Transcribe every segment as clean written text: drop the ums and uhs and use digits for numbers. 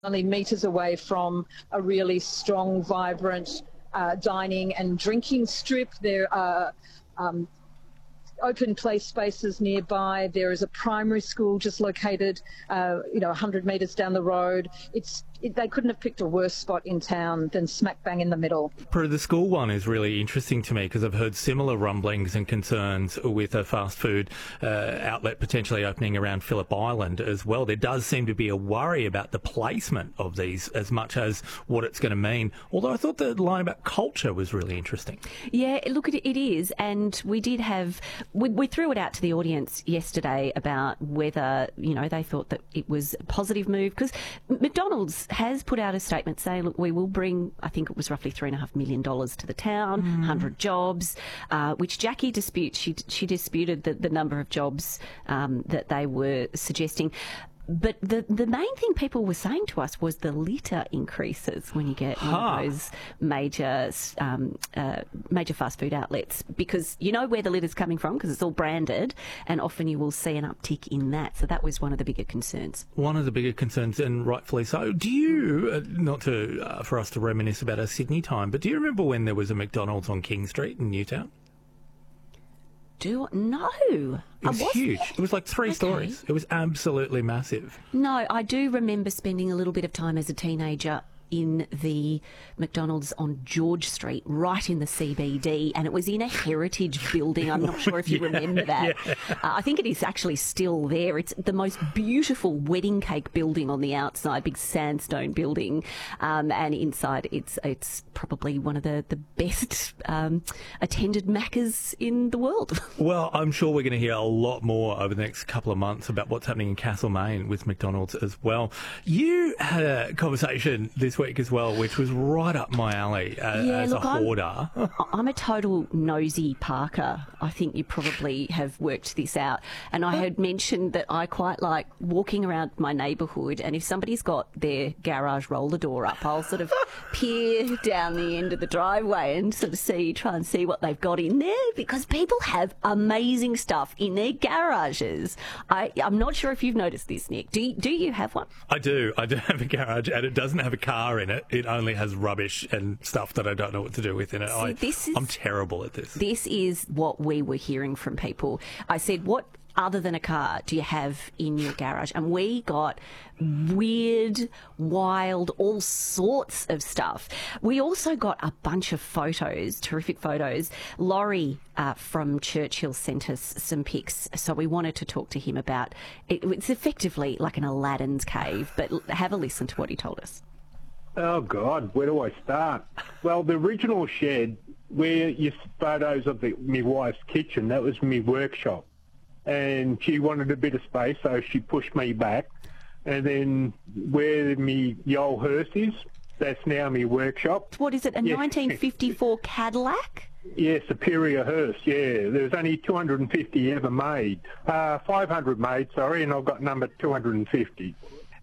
only metres away from a really strong, vibrant dining and drinking strip. There are open play spaces nearby. There is a primary school just located, 100 metres down the road. They couldn't have picked a worse spot in town than smack bang in the middle. The school one is really interesting to me because I've heard similar rumblings and concerns with a fast food outlet potentially opening around Phillip Island as well. There does seem to be a worry about the placement of these as much as what it's going to mean. Although I thought the line about culture was really interesting. Yeah, look, it is. And we did have... We threw it out to the audience yesterday about whether, they thought that it was a positive move because McDonald's has put out a statement saying, look, we will bring, I think it was roughly $3.5 million to the town, 100 jobs, which Jackie disputes. She disputed the number of jobs that they were suggesting. But the main thing people were saying to us was the litter increases when you get one of those major fast food outlets, because you know where the litter's coming from because it's all branded, and often you will see an uptick in that. So that was one of the bigger concerns. One of the bigger concerns, and rightfully so. Do you, not to for us to reminisce about our Sydney time, but do you remember when there was a McDonald's on King Street in Newtown? No. It was huge. It was like three stories. It was absolutely massive. No, I do remember spending a little bit of time as a teenager in the McDonald's on George Street, right in the CBD, and it was in a heritage building. I'm not sure if you remember that. Yeah. I think it is actually still there. It's the most beautiful wedding cake building on the outside, big sandstone building, and inside it's probably one of the best attended Maccas in the world. Well, I'm sure we're going to hear a lot more over the next couple of months about what's happening in Castlemaine with McDonald's as well. You had a conversation this week as well, which was right up my alley as a hoarder. I'm a total nosy parker. I think you probably have worked this out. And I had mentioned that I quite like walking around my neighbourhood, and if somebody's got their garage roller door up, I'll sort of peer down the end of the driveway and sort of try and see what they've got in there, because people have amazing stuff in their garages. I'm not sure if you've noticed this, Nick. Do you have one? I do. I do have a garage, and it doesn't have a car in it. It only has rubbish and stuff that I don't know what to do with in it. I'm terrible at this. This is what we were hearing from people. I said, what other than a car do you have in your garage? And we got weird, wild, all sorts of stuff. We also got a bunch of photos, terrific photos. Laurie from Churchill sent us some pics, so we wanted to talk to him about it. It's effectively like an Aladdin's cave, but have a listen to what he told us. Oh, God, where do I start? Well, the original shed, where you photos of my wife's kitchen, that was my workshop. And she wanted a bit of space, so she pushed me back. And then where the old hearse is, that's now my workshop. What is it, a 1954 Cadillac? Yeah, Superior hearse, yeah. There's only 250 ever made. 500 made, sorry, and I've got number 250.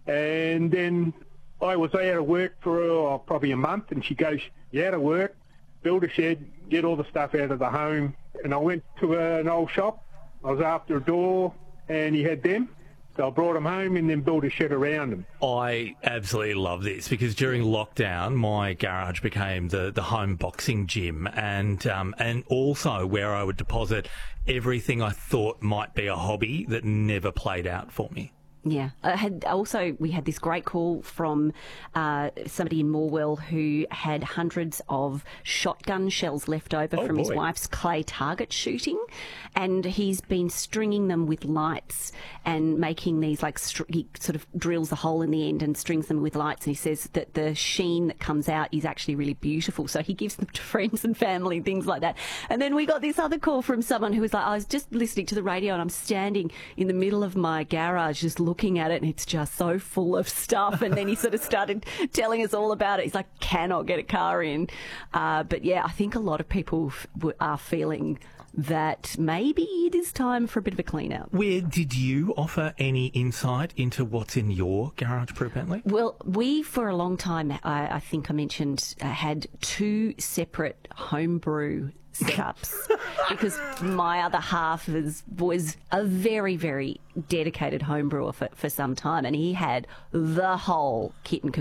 And then I was out of work for probably a month, and she goes, "You out of work? Build a shed, get all the stuff out of the home." And I went to an old shop. I was after a door, and he had them. So I brought them home and then built a shed around them. I absolutely love this because during lockdown, my garage became the home boxing gym, and also where I would deposit everything I thought might be a hobby that never played out for me. Yeah. We had this great call from somebody in Morwell who had hundreds of shotgun shells left over from his wife's clay target shooting, and he's been stringing them with lights and making these, he sort of drills a hole in the end and strings them with lights, and he says that the sheen that comes out is actually really beautiful, so he gives them to friends and family and things like that. And then we got this other call from someone who was like, I was just listening to the radio and I'm standing in the middle of my garage just looking at it, and it's just so full of stuff. And then he sort of started telling us all about it. He's like, cannot get a car in. But yeah, I think a lot of people are feeling that maybe it is time for a bit of a clean out. Did you offer any insight into what's in your garage, Prue Bentley? Well, we for a long time, I think I mentioned, had two separate homebrew setups because my other half was a very, very dedicated home brewer for some time, and he had the whole kit and